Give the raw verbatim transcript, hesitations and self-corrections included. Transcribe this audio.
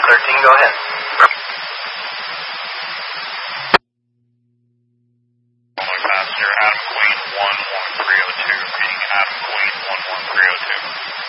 thirteen, go ahead. Passenger Adam Queen one one three oh two, reading Adam Queen one one three oh two.